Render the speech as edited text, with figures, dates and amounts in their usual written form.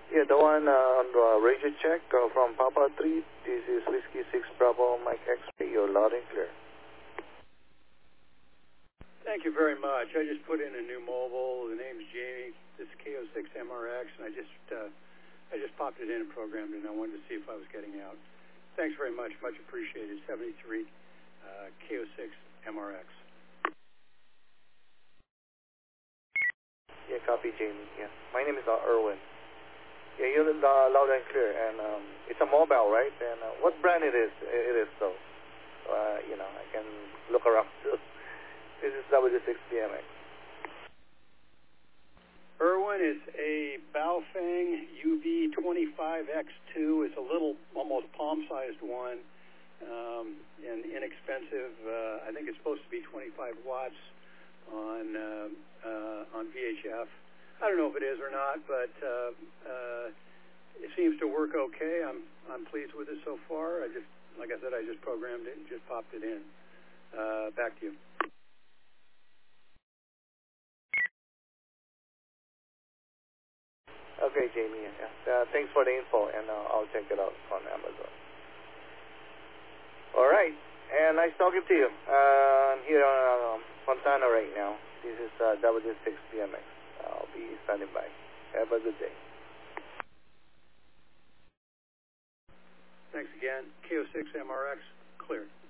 Yeah, the one on the radio check from Papa 3. This is Whiskey 6 Bravo Mike X-ray. You're loud and clear. Thank you very much. I just put in a new mobile. The name's Jamie. This is KO6MRX, and I just popped it in and programmed it, and I wanted to see if I was getting out. Thanks very much. Much appreciated. 73 KO6MRX. Yeah, copy, Jamie. Yeah, my name is Erwin. Yeah, you're loud and clear, and it's a mobile, right? And what brand it is? It is though. You know, I can look around. This is W6BMX. Erwin is a Baofeng UV25X2. It's a little, almost palm-sized one, and inexpensive. I think it's supposed to be 25 watts on VHF. I don't know if it is or not, but it seems to work okay. I'm pleased with it so far. Like I said, I just programmed it and just popped it in. Back to you. Okay, Jamie. Yeah. Thanks for the info, and I'll check it out on Amazon. All right, and nice talking to you. I'm here on Fontana right now. This is W6BMX. I'll be standing by. Have a good day. Thanks again. KO6MRX, cleared.